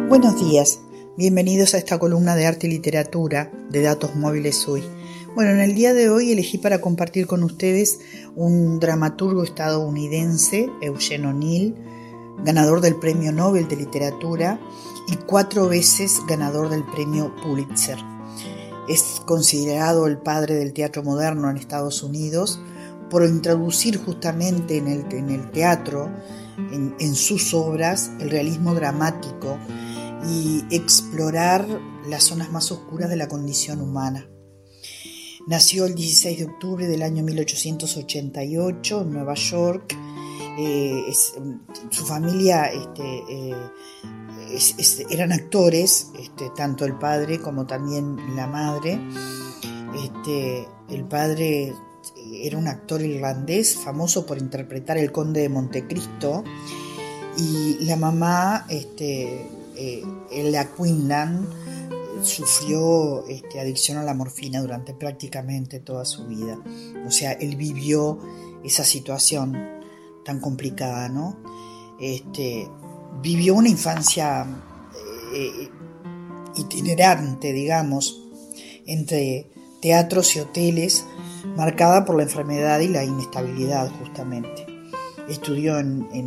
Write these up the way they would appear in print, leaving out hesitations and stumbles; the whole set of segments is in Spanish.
Buenos días, bienvenidos a esta columna de arte y literatura de Datos Móviles Hoy. Bueno, en el día de hoy elegí para compartir con ustedes un dramaturgo estadounidense, Eugene O'Neill, ganador del Premio Nobel de Literatura y 4 veces ganador del Premio Pulitzer. Es considerado el padre del teatro moderno en Estados Unidos por introducir justamente en el teatro, en sus obras, el realismo dramático y explorar las zonas más oscuras de la condición humana. Nació el 16 de octubre del año 1888 en Nueva York. Su familia eran actores, tanto el padre como también la madre. El padre era un actor irlandés famoso por interpretar el Conde de Montecristo, y la mamá, Ella Quinlan, sufrió adicción a la morfina durante prácticamente toda su vida. O sea, él vivió esa situación tan complicada, ¿no? Vivió una infancia itinerante, digamos, entre teatros y hoteles, marcada por la enfermedad y la inestabilidad, justamente. Estudió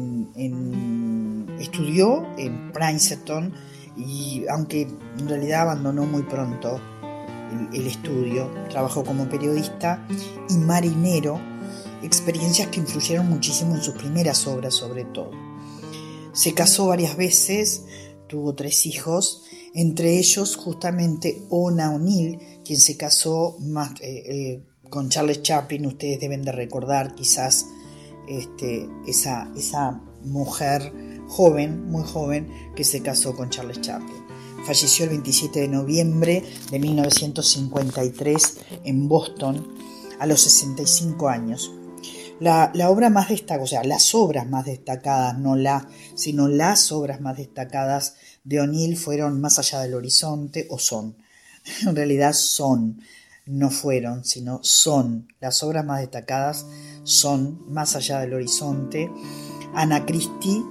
en Princeton, y aunque en realidad abandonó muy pronto el estudio, trabajó como periodista y marinero, experiencias que influyeron muchísimo en sus primeras obras, sobre todo. Se casó varias veces, tuvo 3 hijos, entre ellos justamente Ona O'Neill, quien se casó más con Charles Chaplin. Ustedes deben de recordar quizás esa mujer joven, muy joven, que se casó con Charles Chaplin. Falleció el 27 de noviembre de 1953 en Boston a los 65 años. La obra más destacada, o sea, las obras más destacadas, sino las obras más destacadas de O'Neill fueron Más allá del horizonte, o son. En realidad son, no fueron, sino son. Las obras más destacadas son Más allá del horizonte. Anna Christie,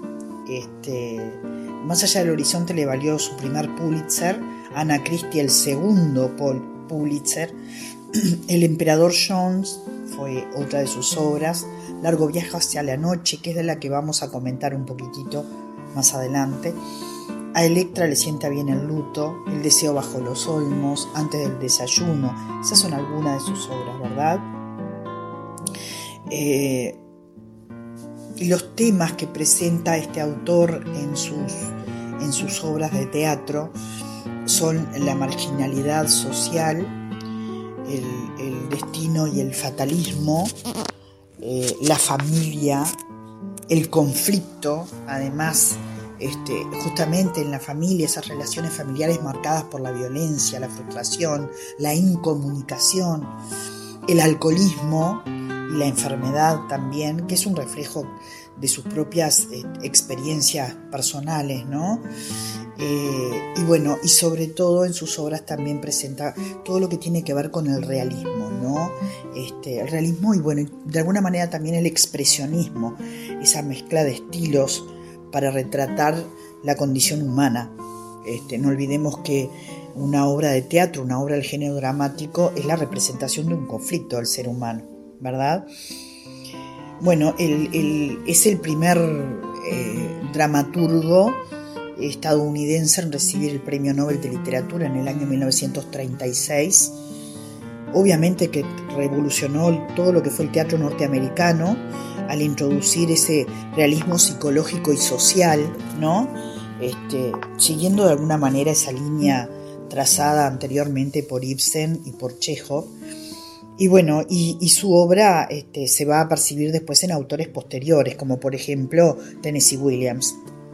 Más allá del horizonte le valió su primer Pulitzer, Anna Christie el segundo Pulitzer. El emperador Jones fue otra de sus obras. Largo viaje hacia la noche, que es de la que vamos a comentar un poquitito más adelante. A Electra le sienta bien el luto, El deseo bajo los olmos, Antes del desayuno. Esas son algunas de sus obras, ¿verdad? Los temas que presenta este autor en sus obras de teatro son la marginalidad social, el destino y el fatalismo, la familia, el conflicto. Además, justamente en la familia, esas relaciones familiares marcadas por la violencia, la frustración, la incomunicación, el alcoholismo y la enfermedad también, que es un reflejo de sus propias experiencias personales, ¿no? Y bueno, y sobre todo en sus obras también presenta todo lo que tiene que ver con el realismo, ¿no? El realismo y bueno, de alguna manera también el expresionismo, esa mezcla de estilos para retratar la condición humana. No olvidemos que una obra de teatro, una obra del género dramático, es la representación de un conflicto del ser humano, ¿verdad? Bueno, es el primer dramaturgo estadounidense en recibir el Premio Nobel de Literatura en el año 1936. Obviamente que revolucionó todo lo que fue el teatro norteamericano al introducir ese realismo psicológico y social, ¿no? Siguiendo de alguna manera esa línea trazada anteriormente por Ibsen y por Chekhov. Y bueno, y su obra se va a percibir después en autores posteriores, como por ejemplo Tennessee Williams.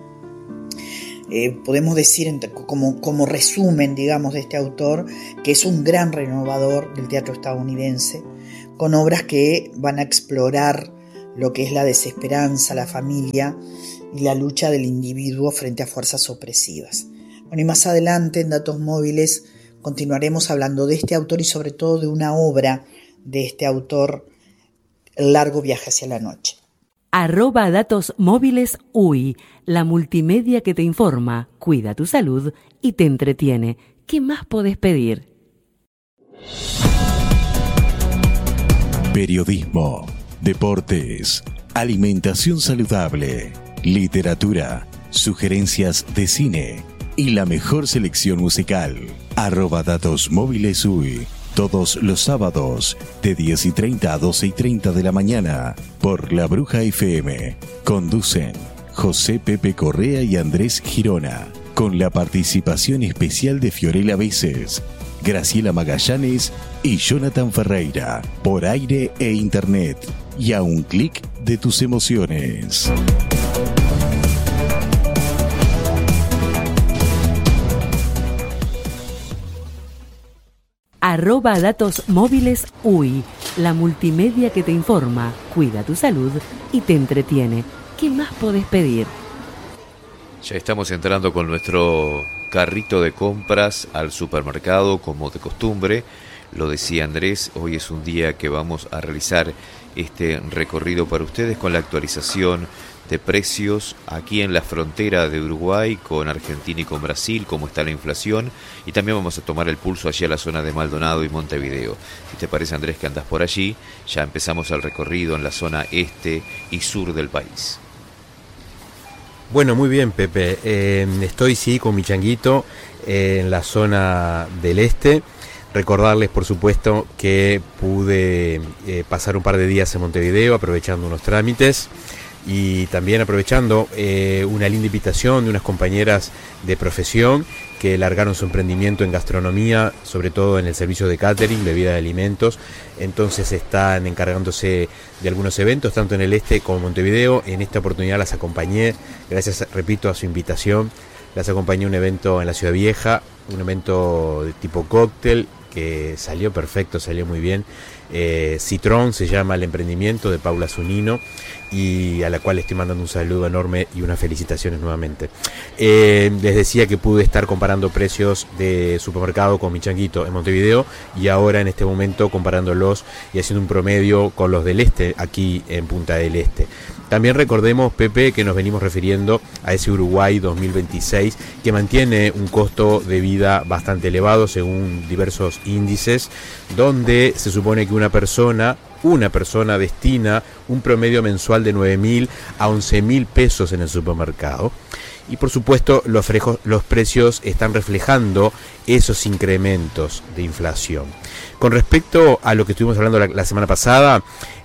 Podemos decir como resumen, digamos, de este autor, que es un gran renovador del teatro estadounidense, con obras que van a explorar lo que es la desesperanza, la familia y la lucha del individuo frente a fuerzas opresivas. Bueno, y más adelante en Datos Móviles continuaremos hablando de este autor y sobre todo de una obra de este autor, El largo viaje hacia la noche. Datos Móviles UI, la multimedia que te informa, cuida tu salud y te entretiene. ¿Qué más podés pedir? Periodismo, deportes, alimentación saludable, literatura, sugerencias de cine y la mejor selección musical. Datos Móviles UI. Todos los sábados, de 10:30 a 12:30 de la mañana, por La Bruja FM. Conducen José Pepe Correa y Andrés Girona, con la participación especial de Fiorella Veces, Graciela Magallanes y Jonathan Ferreira, por aire e internet, y a un clic de tus emociones. Datos Móviles UI, la multimedia que te informa, cuida tu salud y te entretiene. ¿Qué más podés pedir? Ya estamos entrando con nuestro carrito de compras al supermercado como de costumbre. Lo decía Andrés, hoy es un día que vamos a realizar este recorrido para ustedes con la actualización de precios aquí en la frontera de Uruguay con Argentina y con Brasil, cómo está la inflación, y también vamos a tomar el pulso allí a la zona de Maldonado y Montevideo. Si te parece, Andrés, que andas por allí, ya empezamos el recorrido en la zona este y sur del país. Bueno, muy bien, Pepe. Estoy, sí, con mi changuito en la zona del este. Recordarles, por supuesto, que pude pasar un par de días en Montevideo aprovechando unos trámites y también aprovechando una linda invitación de unas compañeras de profesión que largaron su emprendimiento en gastronomía, sobre todo en el servicio de catering, bebida de alimentos. Entonces están encargándose de algunos eventos, tanto en el este como en Montevideo. En esta oportunidad las acompañé, gracias, repito, a su invitación. Las acompañé a un evento en la Ciudad Vieja, un evento de tipo cóctel, que salió perfecto, salió muy bien. Citrón se llama el emprendimiento, de Paula Zunino, y a la cual estoy mandando un saludo enorme y unas felicitaciones nuevamente. Les decía que pude estar comparando precios de supermercado con mi changuito en Montevideo, y ahora en este momento comparándolos y haciendo un promedio con los del este aquí en Punta del Este. También recordemos, Pepe, que nos venimos refiriendo a ese Uruguay 2026 que mantiene un costo de vida bastante elevado según diversos índices, donde se supone que una persona destina un promedio mensual de 9.000 a 11.000 pesos en el supermercado. Y por supuesto los precios están reflejando esos incrementos de inflación. Con respecto a lo que estuvimos hablando la semana pasada,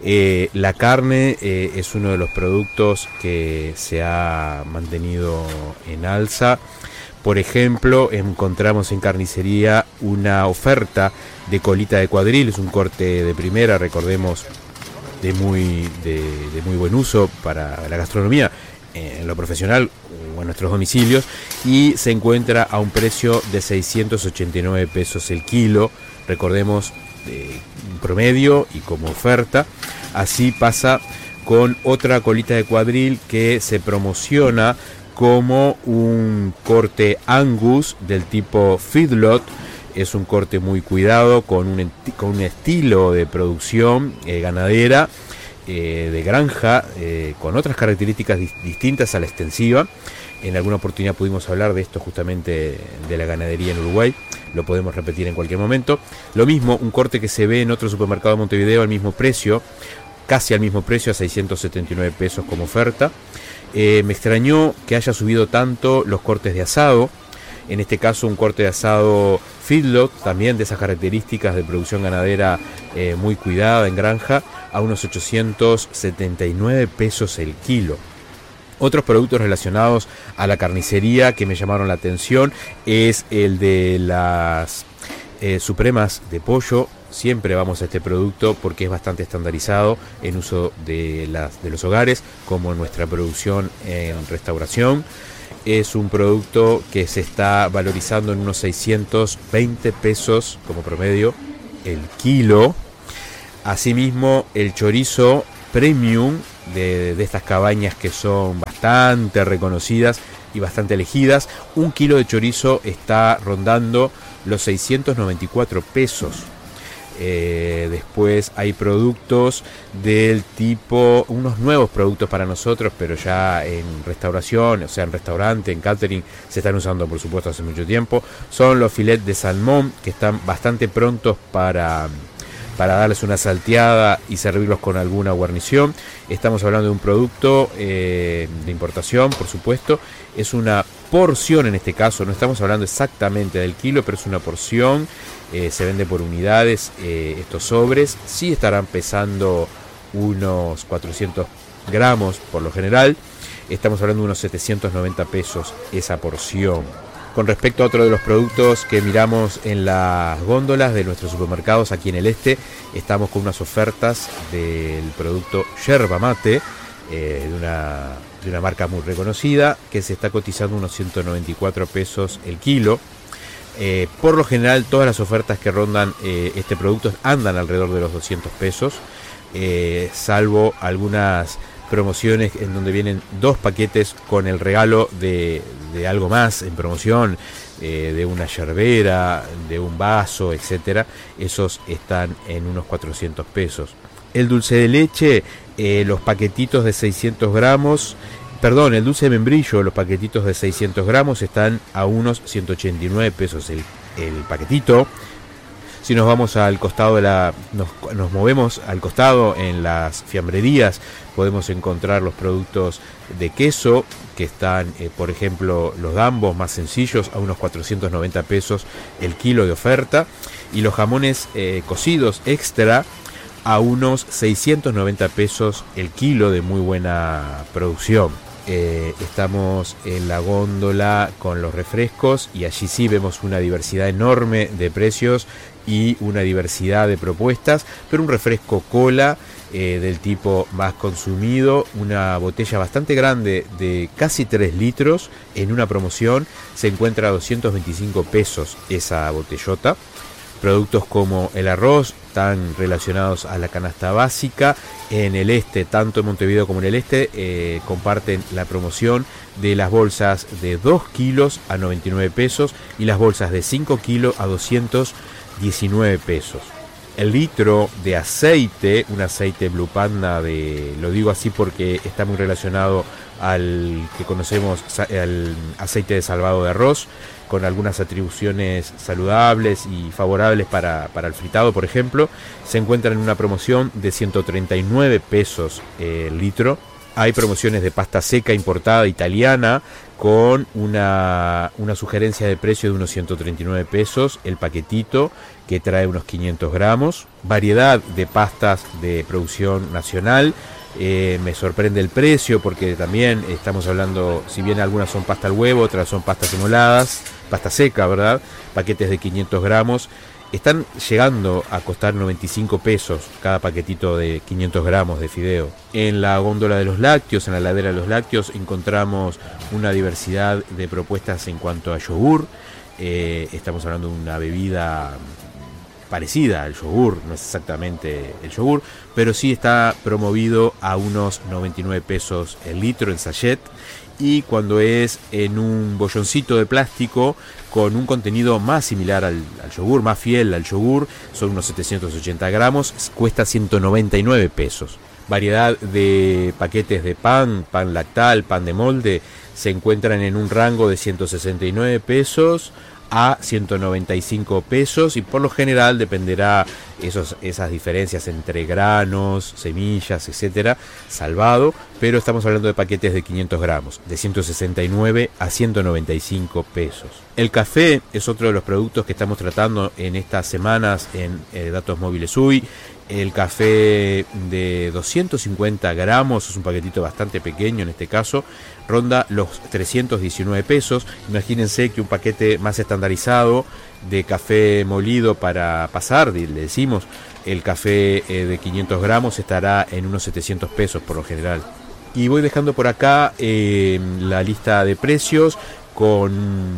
la carne es uno de los productos que se ha mantenido en alza. Por ejemplo, encontramos en carnicería una oferta de colita de cuadril, es un corte de primera, recordemos, de muy buen uso para la gastronomía, en lo profesional o en nuestros domicilios, y se encuentra a un precio de 689 pesos el kilo, recordemos, un promedio y como oferta. Así pasa con otra colita de cuadril que se promociona como un corte Angus del tipo feedlot. Es un corte muy cuidado, con un estilo de producción ganadera, de granja, con otras características distintas a la extensiva. En alguna oportunidad pudimos hablar de esto, justamente de la ganadería en Uruguay, lo podemos repetir en cualquier momento. Lo mismo, un corte que se ve en otro supermercado de Montevideo al mismo precio, casi al mismo precio, a 679 pesos como oferta. Me extrañó que haya subido tanto los cortes de asado. En este caso un corte de asado feedlot, también de esas características de producción ganadera muy cuidada en granja, a unos 879 pesos el kilo. Otros productos relacionados a la carnicería que me llamaron la atención es el de las supremas de pollo. Siempre vamos a este producto porque es bastante estandarizado en uso de los hogares, como en nuestra producción en restauración. Es un producto que se está valorizando en unos 620 pesos como promedio el kilo. Asimismo, el chorizo premium de estas cabañas que son bastante reconocidas y bastante elegidas. Un kilo de chorizo está rondando los 694 pesos. Después hay productos del tipo, unos nuevos productos para nosotros, pero ya en restauración, o sea, en restaurante, en catering, se están usando por supuesto hace mucho tiempo. Son los filets de salmón, que están bastante prontos para darles una salteada y servirlos con alguna guarnición. Estamos hablando de un producto de importación, por supuesto. Es una porción en este caso, no estamos hablando exactamente del kilo, pero es una porción. Se vende por unidades estos sobres. Sí estarán pesando unos 400 gramos por lo general. Estamos hablando de unos 790 pesos esa porción. Con respecto a otro de los productos que miramos en las góndolas de nuestros supermercados aquí en el este, estamos con unas ofertas del producto Yerba Mate, de una marca muy reconocida, que se está cotizando unos 194 pesos el kilo. Por lo general, todas las ofertas que rondan este producto andan alrededor de los 200 pesos, salvo algunas promociones en donde vienen 2 paquetes con el regalo de algo más en promoción, de una yerbera, de un vaso, etcétera. Esos están en unos 400 pesos. El dulce de leche, los paquetitos de 600 gramos, perdón, el dulce de membrillo, los paquetitos de 600 gramos están a unos 189 pesos el paquetito. Si nos vamos al costado nos movemos al costado en las fiambrerías, podemos encontrar los productos de queso que están, por ejemplo, los gambos más sencillos a unos 490 pesos el kilo de oferta, y los jamones cocidos extra a unos 690 pesos el kilo de muy buena producción. Estamos en la góndola con los refrescos y allí sí vemos una diversidad enorme de precios y una diversidad de propuestas, pero un refresco cola del tipo más consumido, una botella bastante grande de casi 3 litros en una promoción, se encuentra a 225 pesos esa botellota. Productos como el arroz están relacionados a la canasta básica. En el este, tanto en Montevideo como en el este, comparten la promoción de las bolsas de 2 kilos a 99 pesos y las bolsas de 5 kilos a 219 pesos. El litro de aceite, un aceite Blue Panda, lo digo así porque está muy relacionado al que conocemos, al aceite de salvado de arroz, con algunas atribuciones saludables y favorables para el fritado, por ejemplo, se encuentran en una promoción de 139 pesos el litro. Hay promociones de pasta seca importada italiana con una sugerencia de precio de unos 139 pesos el paquetito, que trae unos 500 gramos. Variedad de pastas de producción nacional. Me sorprende el precio porque también estamos hablando, si bien algunas son pasta al huevo, otras son pastas emoladas, pasta seca, ¿verdad? Paquetes de 500 gramos. Están llegando a costar 95 pesos cada paquetito de 500 gramos de fideo. En la góndola de los lácteos, en la ladera de los lácteos, encontramos una diversidad de propuestas en cuanto a yogur. Estamos hablando de una bebida parecida al yogur, no es exactamente el yogur, pero sí está promovido a unos 99 pesos el litro en sachet, y cuando es en un bolloncito de plástico con un contenido más similar al yogur, más fiel al yogur, son unos 780 gramos, cuesta 199 pesos. Variedad de paquetes de pan lactal, pan de molde, se encuentran en un rango de 169 pesos a 195 pesos, y por lo general dependerá esas diferencias entre granos, semillas, etcétera, salvado, pero estamos hablando de paquetes de 500 gramos, de 169 a 195 pesos. El café es otro de los productos que estamos tratando en estas semanas en Datos Móviles UI. El café de 250 gramos, es un paquetito bastante pequeño en este caso, ronda los 319 pesos. Imagínense que un paquete más estandarizado de café molido para pasar, le decimos, el café de 500 gramos estará en unos 700 pesos por lo general. Y voy dejando por acá la lista de precios con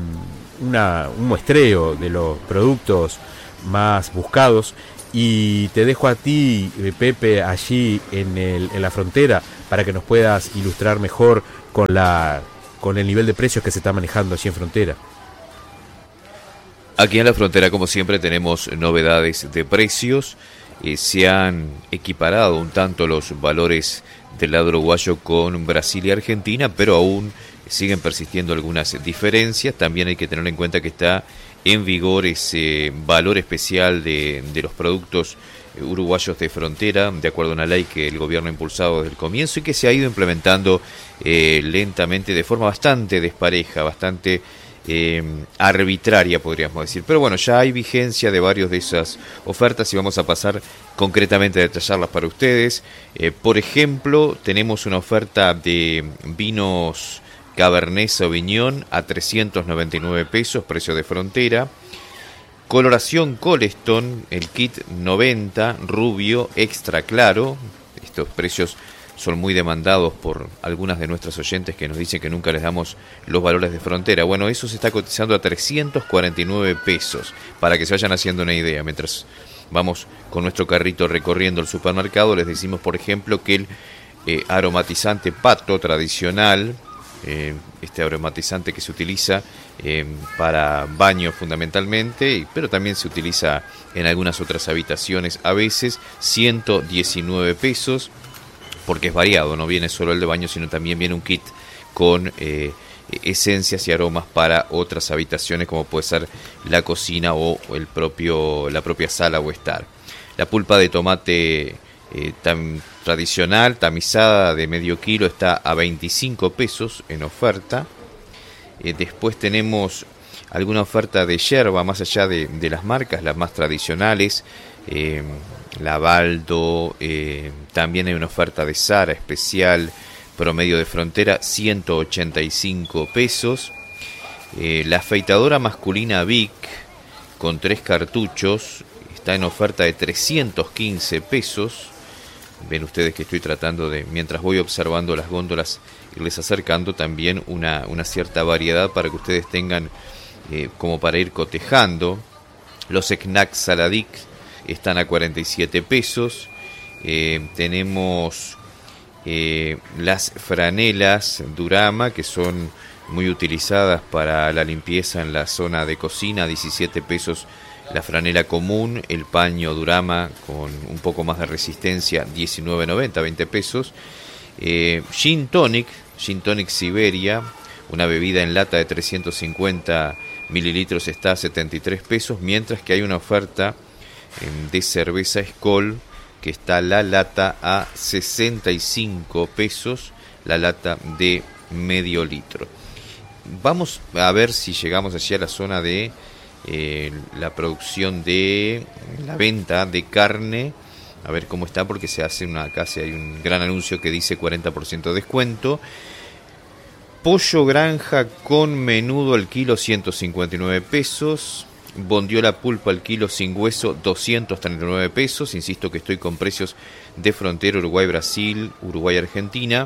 un muestreo de los productos más buscados. Y te dejo a ti, Pepe, allí en la frontera, para que nos puedas ilustrar mejor con el nivel de precios que se está manejando allí en frontera. Aquí en la frontera, como siempre, tenemos novedades de precios. Se han equiparado un tanto los valores del lado uruguayo con Brasil y Argentina, pero aún siguen persistiendo algunas diferencias. También hay que tener en cuenta que está en vigor ese valor especial de los productos uruguayos de frontera, de acuerdo a una ley que el gobierno ha impulsado desde el comienzo y que se ha ido implementando lentamente, de forma bastante despareja, bastante arbitraria, podríamos decir. Pero bueno, ya hay vigencia de varios de esas ofertas y vamos a pasar concretamente a detallarlas para ustedes. Por ejemplo, tenemos una oferta de vinos Cabernet Sauvignon a 399 pesos, precio de frontera. Coloración Coleston, el kit 90, rubio, extra claro. Estos precios son muy demandados por algunas de nuestras oyentes que nos dicen que nunca les damos los valores de frontera. Bueno, eso se está cotizando a 349 pesos, para que se vayan haciendo una idea. Mientras vamos con nuestro carrito recorriendo el supermercado, les decimos, por ejemplo, que el aromatizante Pato tradicional, este aromatizante que se utiliza para baños fundamentalmente, pero también se utiliza en algunas otras habitaciones a veces, 119 pesos, porque es variado, no viene solo el de baño, sino también viene un kit con esencias y aromas para otras habitaciones, como puede ser la cocina o la propia sala o estar. La pulpa de tomate tradicional, tamizada, de medio kilo, está a 25 pesos en oferta. Después tenemos alguna oferta de yerba, más allá de las marcas, las más tradicionales, la Baldo, también hay una oferta de Sara especial, promedio de frontera, 185 pesos. La afeitadora masculina Vic, con 3 cartuchos, está en oferta de 315 pesos. Ven ustedes que estoy tratando de, mientras voy observando las góndolas, irles acercando también una cierta variedad para que ustedes tengan como para ir cotejando. Los snacks Saladic están a 47 pesos. Tenemos las franelas Durama, que son muy utilizadas para la limpieza en la zona de cocina, 17 pesos la franela común. El paño Durama con un poco más de resistencia, 19.90, 20 pesos. Gin Tonic Siberia, una bebida en lata de 350 mililitros, está a 73 pesos, mientras que hay una oferta de cerveza Skol, que está la lata a 65 pesos, la lata de medio litro. Vamos a ver si llegamos allí a la zona de la producción de la venta de carne, a ver cómo está, porque se hace hay un gran anuncio que dice 40% de descuento. Pollo granja con menudo al kilo, 159 pesos. Bondiola pulpa al kilo sin hueso, 239 pesos. Insisto que estoy con precios de frontera, Uruguay-Brasil, Uruguay-Argentina.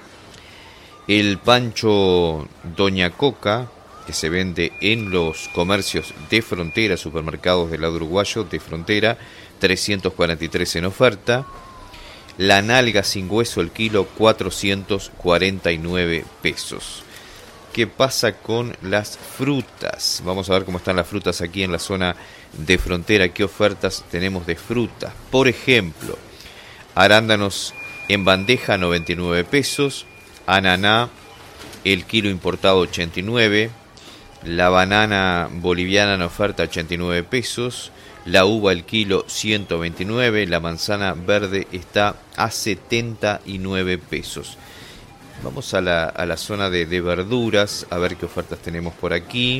El pancho Doña Coca, que se vende en los comercios de frontera, supermercados del lado uruguayo de frontera, 343 en oferta. La nalga sin hueso el kilo, 449 pesos. ¿Qué pasa con las frutas? Vamos a ver cómo están las frutas aquí en la zona de frontera. ¿Qué ofertas tenemos de frutas? Por ejemplo, arándanos en bandeja, 99 pesos. Ananá, el kilo importado, 89. La banana boliviana en oferta, 89 pesos. La uva el kilo, 129. La manzana verde está a 79 pesos. Vamos a la zona de verduras, a ver qué ofertas tenemos por aquí.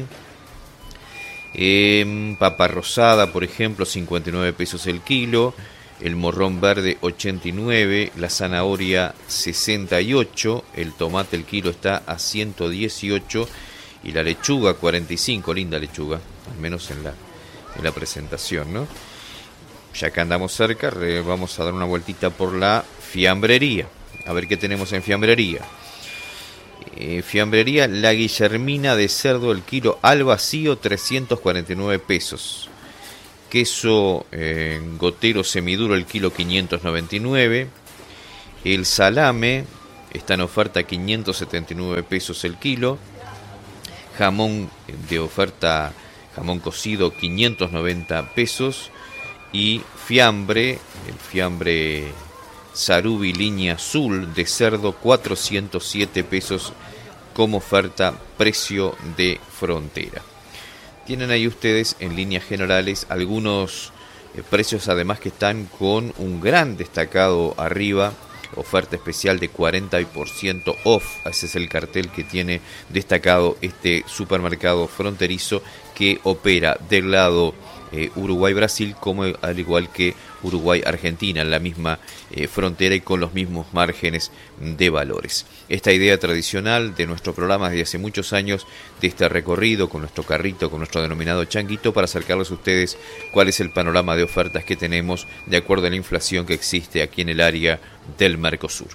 Papa rosada, por ejemplo, 59 pesos el kilo. El morrón verde, 89. La zanahoria, 68. El tomate el kilo está a 118. Y la lechuga, 45. Linda lechuga, al menos en la presentación, ¿no? Ya que andamos cerca, vamos a dar una vueltita por la fiambrería. A ver qué tenemos en fiambrería. Fiambrería, la guillermina de cerdo el kilo al vacío, 349 pesos. Queso gotero semiduro el kilo, 599. El salame está en oferta, 579 pesos el kilo. Jamón de oferta, jamón cocido 590 pesos y fiambre, el fiambre Sarubi línea azul de cerdo 407 pesos como oferta precio de frontera. Tienen ahí ustedes en líneas generales algunos precios además que están con un gran destacado arriba, oferta especial de 40% off. Ese es el cartel que tiene destacado este supermercado fronterizo que opera del lado Uruguay-Brasil, como al igual que Uruguay-Argentina, en la misma frontera y con los mismos márgenes de valores. Esta idea tradicional de nuestro programa desde hace muchos años, de este recorrido con nuestro carrito, con nuestro denominado changuito, para acercarles a ustedes cuál es el panorama de ofertas que tenemos de acuerdo a la inflación que existe aquí en el área del Mercosur.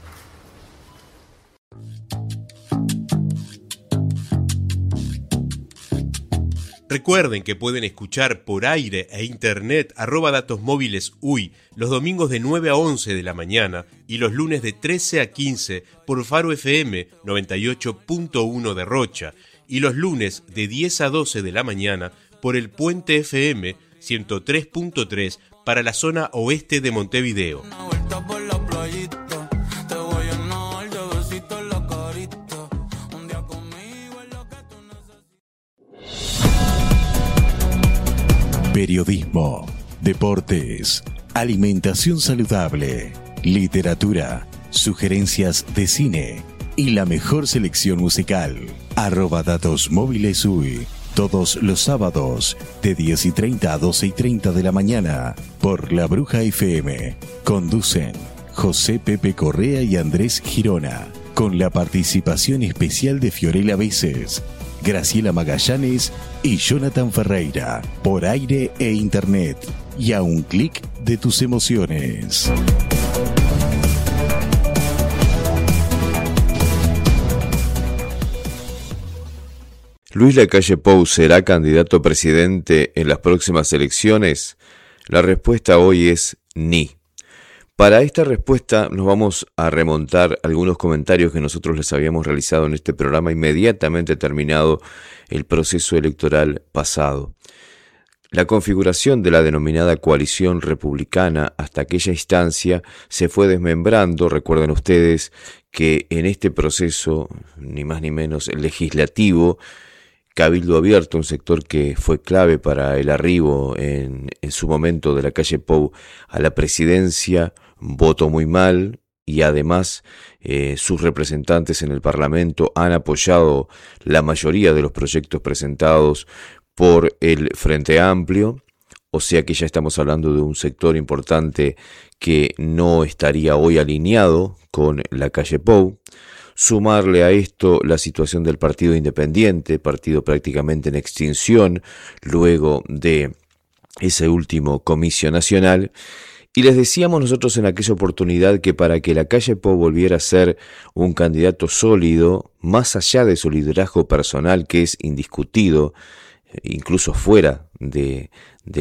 Recuerden que pueden escuchar por aire e internet @datosmóvilesUY los domingos de 9 a 11 de la mañana y los lunes de 13 a 15 por Faro FM 98.1 de Rocha y los lunes de 10 a 12 de la mañana por el Puente FM 103.3 para la zona oeste de Montevideo. Periodismo, deportes, alimentación saludable, literatura, sugerencias de cine y la mejor selección musical. @datosmóvilesUY, todos los sábados de 10:30 a 12:30 de la mañana por La Bruja FM. Conducen José Pepe Correa y Andrés Girona, con la participación especial de Fiorella Veces, Graciela Magallanes y Jonathan Ferreira, por aire e internet, y a un clic de tus emociones. ¿Luis Lacalle Pou será candidato a presidente en las próximas elecciones? La respuesta hoy es ni. Para esta respuesta nos vamos a remontar algunos comentarios que nosotros les habíamos realizado en este programa inmediatamente terminado el proceso electoral pasado. La configuración de la denominada coalición republicana hasta aquella instancia se fue desmembrando. Recuerden ustedes que en este proceso, ni más ni menos legislativo, Cabildo Abierto, un sector que fue clave para el arribo en su momento de Lacalle Pou a la presidencia, votó muy mal y además sus representantes en el Parlamento han apoyado la mayoría de los proyectos presentados por el Frente Amplio, o sea que ya estamos hablando de un sector importante que no estaría hoy alineado con Lacalle Pou. Sumarle a esto la situación del Partido Independiente, partido prácticamente en extinción luego de ese último comicio nacional. Y les decíamos nosotros en aquella oportunidad que para que Lacalle Pou volviera a ser un candidato sólido, más allá de su liderazgo personal, que es indiscutido, incluso fuera de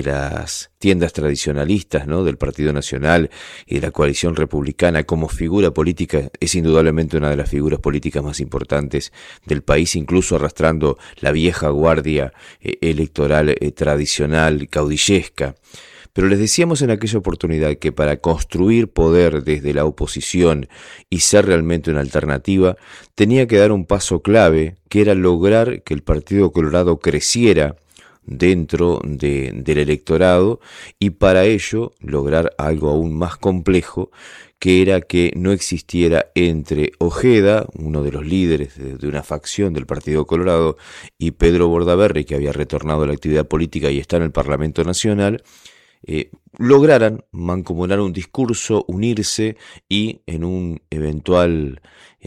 las tiendas tradicionalistas, ¿no?, del Partido Nacional y de la coalición republicana, como figura política, es indudablemente una de las figuras políticas más importantes del país, incluso arrastrando la vieja guardia electoral tradicional, caudillesca. Pero les decíamos en aquella oportunidad que para construir poder desde la oposición y ser realmente una alternativa, tenía que dar un paso clave, que era lograr que el Partido Colorado creciera dentro del electorado, y para ello lograr algo aún más complejo, que era que no existiera entre Ojeda, uno de los líderes de una facción del Partido Colorado, y Pedro Bordaberry, que había retornado a la actividad política y está en el Parlamento Nacional, lograran mancomunar un discurso, unirse y en una eventual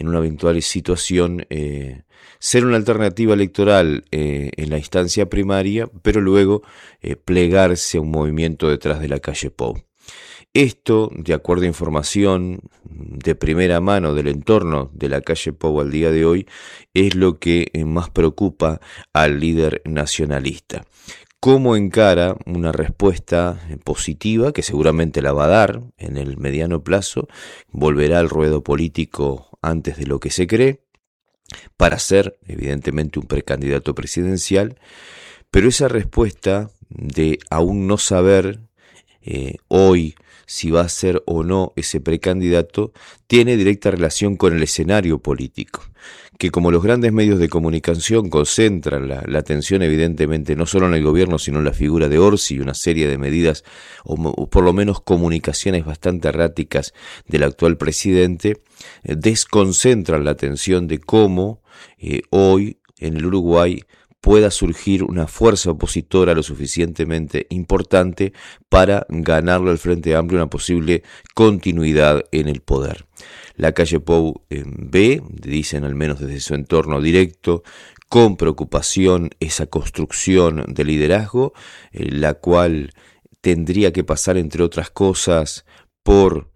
situación ser una alternativa electoral en la instancia primaria, pero luego plegarse a un movimiento detrás de Lacalle Pou. Esto, de acuerdo a información de primera mano del entorno de Lacalle Pou al día de hoy, es lo que más preocupa al líder nacionalista. ¿Cómo encara una respuesta positiva, que seguramente la va a dar en el mediano plazo? Volverá al ruedo político antes de lo que se cree, para ser evidentemente un precandidato presidencial, Pero esa respuesta de aún no saber hoy si va a ser o no ese precandidato, tiene directa relación con el escenario político, que como los grandes medios de comunicación concentran la atención evidentemente no solo en el gobierno, sino en la figura de Orsi y una serie de medidas, o por lo menos comunicaciones bastante erráticas del actual presidente, desconcentran la atención de cómo hoy en el Uruguay pueda surgir una fuerza opositora lo suficientemente importante para ganarle al Frente Amplio una posible continuidad en el poder. La calle Pou ve, dicen al menos desde su entorno directo, con preocupación esa construcción de liderazgo, la cual tendría que pasar, entre otras cosas, por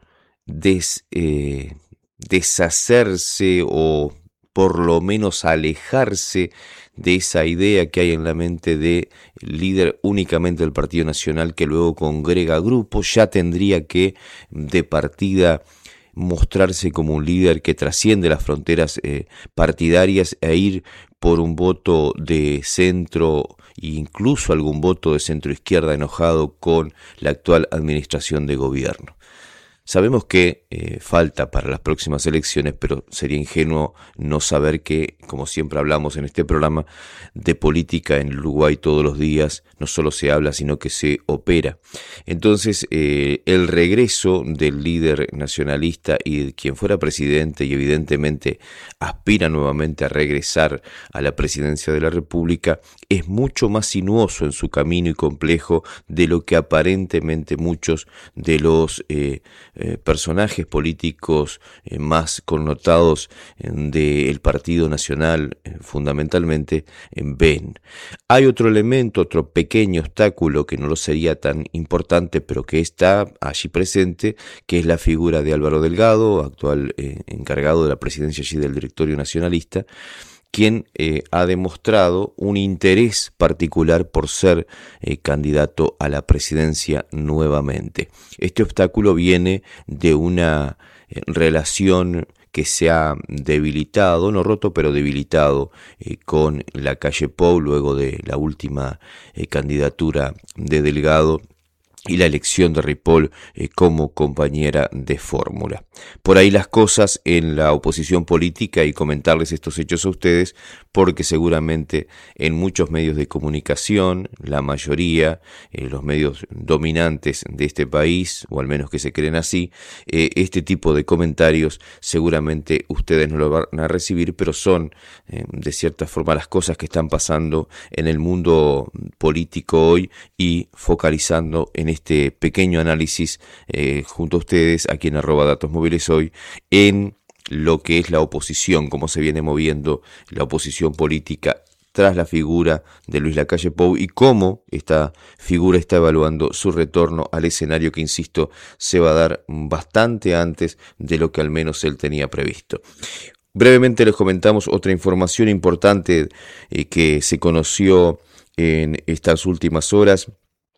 deshacerse o por lo menos alejarse de esa idea que hay en la mente de líder únicamente del Partido Nacional que luego congrega grupos. Ya tendría que de partida mostrarse como un líder que trasciende las fronteras partidarias e ir por un voto de centro e incluso algún voto de centro izquierda enojado con la actual administración de gobierno. Sabemos que falta para las próximas elecciones, pero sería ingenuo no saber que, como siempre hablamos en este programa, de política en Uruguay todos los días no solo se habla, sino que se opera. Entonces, el regreso del líder nacionalista y de quien fuera presidente y evidentemente aspira nuevamente a regresar a la presidencia de la República es mucho más sinuoso en su camino y complejo de lo que aparentemente muchos de los personajes políticos más connotados del Partido Nacional fundamentalmente ven. Hay otro elemento, otro pequeño obstáculo que no lo sería tan importante, pero que está allí presente, que es la figura de Álvaro Delgado, actual encargado de la presidencia allí del directorio nacionalista, quien ha demostrado un interés particular por ser candidato a la presidencia nuevamente. Este obstáculo viene de una relación que se ha debilitado, no roto, pero debilitado con la calle Pou luego de la última candidatura de Delgado y la elección de Ripoll como compañera de fórmula. Por ahí las cosas en la oposición política, y comentarles estos hechos a ustedes, porque seguramente en muchos medios de comunicación, la mayoría, los medios dominantes de este país, o al menos que se creen así, este tipo de comentarios seguramente ustedes no lo van a recibir, pero son de cierta forma las cosas que están pasando en el mundo político hoy, y focalizando en este pequeño análisis junto a ustedes aquí en @datosmóviles hoy en lo que es la oposición, cómo se viene moviendo la oposición política tras la figura de Luis Lacalle Pou y cómo esta figura está evaluando su retorno al escenario que, insisto, se va a dar bastante antes de lo que al menos él tenía previsto. Brevemente les comentamos otra información importante que se conoció en estas últimas horas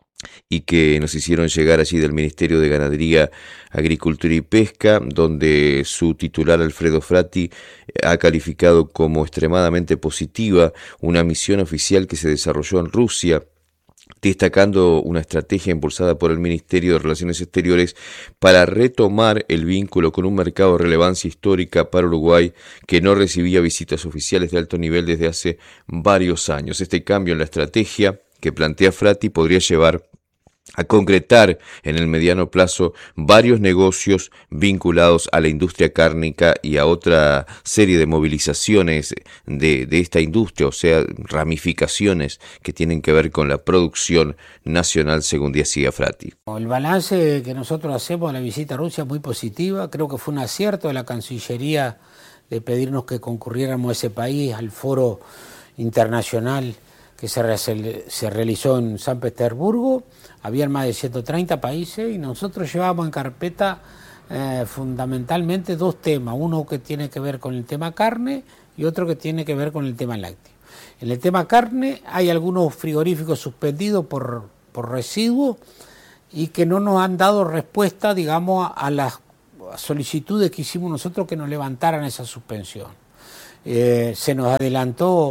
y que nos hicieron llegar allí del Ministerio de Ganadería, Agricultura y Pesca, donde su titular Alfredo Frati ha calificado como extremadamente positiva una misión oficial que se desarrolló en Rusia, destacando una estrategia impulsada por el Ministerio de Relaciones Exteriores para retomar el vínculo con un mercado de relevancia histórica para Uruguay que no recibía visitas oficiales de alto nivel desde hace varios años. Este cambio en la estrategia que plantea Frati podría llevar a concretar en el mediano plazo varios negocios vinculados a la industria cárnica y a otra serie de movilizaciones de esta industria, o sea, ramificaciones que tienen que ver con la producción nacional, según decía Frati. El balance que nosotros hacemos de la visita a Rusia es muy positiva. Creo que fue un acierto de la Cancillería de pedirnos que concurriéramos a ese país, al foro internacional que se realizó en San Petersburgo. Habían más de 130 países y nosotros llevábamos en carpeta fundamentalmente dos temas, uno que tiene que ver con el tema carne y otro que tiene que ver con el tema lácteo. En el tema carne hay algunos frigoríficos suspendidos por residuos y que no nos han dado respuesta, digamos, a las solicitudes que hicimos nosotros que nos levantaran esa suspensión. Se nos adelantó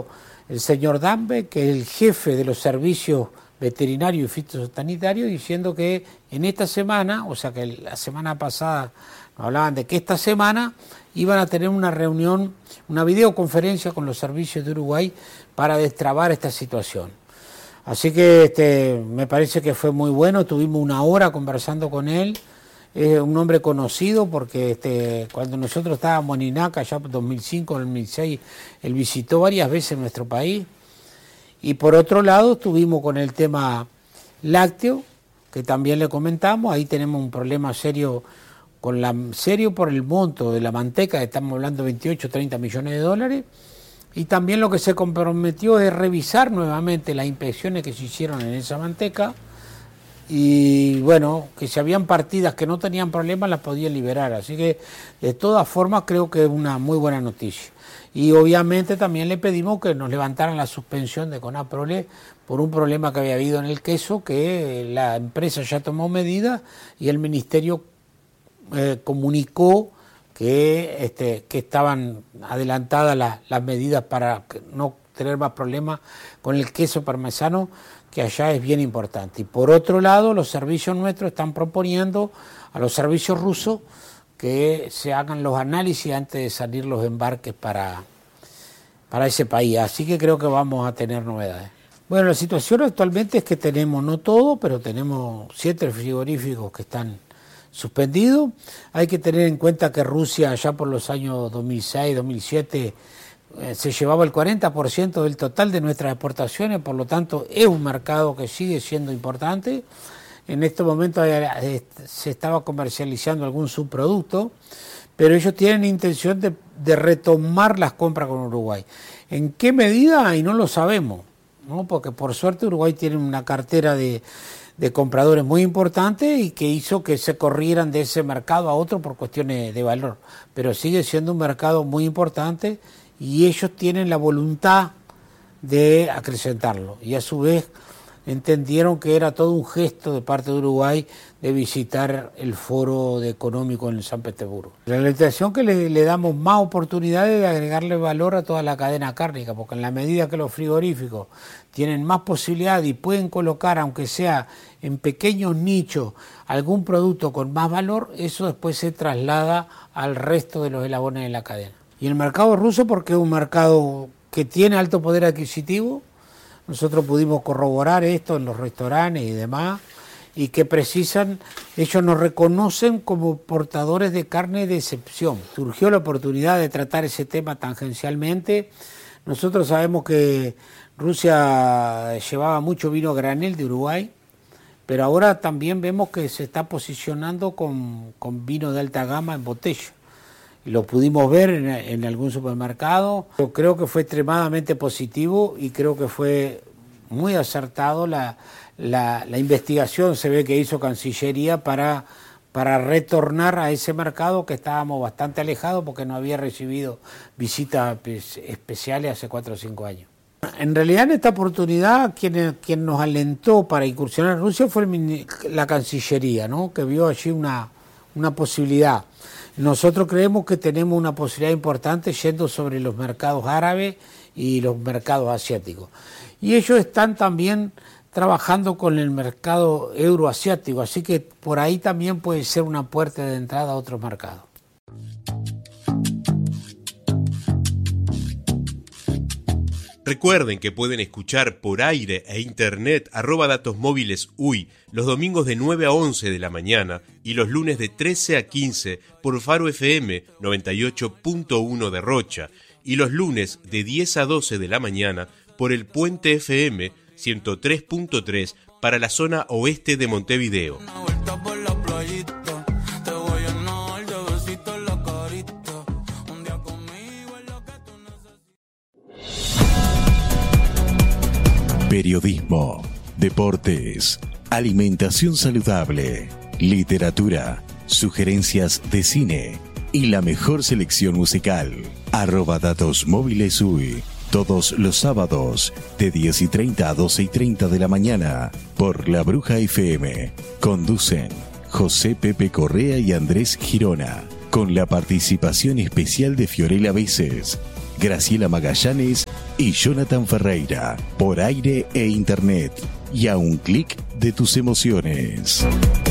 el señor Dambe, que es el jefe de los servicios veterinarios y fitosanitarios, diciendo que en esta semana, o sea que la semana pasada nos hablaban de que esta semana iban a tener una reunión, una videoconferencia con los servicios de Uruguay para destrabar esta situación. Así que me parece que fue muy bueno, tuvimos una hora conversando con él. Es un hombre conocido porque cuando nosotros estábamos en INACA, ya en 2005, 2006, él visitó varias veces nuestro país. Y por otro lado estuvimos con el tema lácteo, que también le comentamos. Ahí tenemos un problema serio por el monto de la manteca, estamos hablando de 28, 30 millones de dólares. Y también lo que se comprometió es revisar nuevamente las inspecciones que se hicieron en esa manteca. Y bueno, que si habían partidas que no tenían problemas las podían liberar, así que de todas formas creo que es una muy buena noticia. Y obviamente también le pedimos que nos levantaran la suspensión de Conaprole por un problema que había habido en el queso, que la empresa ya tomó medidas y el ministerio comunicó que estaban adelantadas las medidas para no tener más problemas con el queso parmesano, que allá es bien importante. Y por otro lado, los servicios nuestros están proponiendo a los servicios rusos que se hagan los análisis antes de salir los embarques para ese país. Así que creo que vamos a tener novedades. Bueno, la situación actualmente es que tenemos, no todo, pero tenemos 7 frigoríficos que están suspendidos. Hay que tener en cuenta que Rusia, allá por los años 2006, 2007, se llevaba el 40% del total de nuestras exportaciones, por lo tanto es un mercado que sigue siendo importante. En este momento se estaba comercializando algún subproducto, pero ellos tienen intención de retomar las compras con Uruguay. ¿En qué medida? Y no lo sabemos, ¿no? Porque por suerte Uruguay tiene una cartera de compradores muy importante y que hizo que se corrieran de ese mercado a otro por cuestiones de valor, pero sigue siendo un mercado muy importante y ellos tienen la voluntad de acrecentarlo y a su vez entendieron que era todo un gesto de parte de Uruguay de visitar el foro económico en San Petersburgo. La legislación que le damos más oportunidades de agregarle valor a toda la cadena cárnica, porque en la medida que los frigoríficos tienen más posibilidad y pueden colocar, aunque sea en pequeños nichos, algún producto con más valor, eso después se traslada al resto de los eslabones de la cadena. Y el mercado ruso, porque es un mercado que tiene alto poder adquisitivo, nosotros pudimos corroborar esto en los restaurantes y demás, y que ellos nos reconocen como portadores de carne de excepción. Surgió la oportunidad de tratar ese tema tangencialmente. Nosotros sabemos que Rusia llevaba mucho vino a granel de Uruguay, pero ahora también vemos que se está posicionando con vino de alta gama en botella. Lo pudimos ver en algún supermercado. Yo creo que fue extremadamente positivo y creo que fue muy acertado la investigación, se ve que hizo Cancillería para retornar a ese mercado que estábamos bastante alejados porque no había recibido visitas especiales hace 4 o 5 años. En realidad en esta oportunidad quien nos alentó para incursionar en Rusia fue la Cancillería, ¿no? Que vio allí una posibilidad. Nosotros creemos que tenemos una posibilidad importante yendo sobre los mercados árabes y los mercados asiáticos. Y ellos están también trabajando con el mercado euroasiático, así que por ahí también puede ser una puerta de entrada a otros mercados. Recuerden que pueden escuchar por aire e internet @datosmóvilesUY los domingos de 9 a 11 de la mañana y los lunes de 13 a 15 por Faro FM 98.1 de Rocha y los lunes de 10 a 12 de la mañana por el Puente FM 103.3 para la zona oeste de Montevideo. Periodismo, deportes, alimentación saludable, literatura, sugerencias de cine y la mejor selección musical. @datosmóvilesUY. Todos los sábados de 10:30 a 12:30 de la mañana por La Bruja FM. Conducen José Pepe Correa y Andrés Girona, con la participación especial de Fiorella Veces, Graciela Magallanes y Jonathan Ferreira, por aire e internet, y a un clic de tus emociones.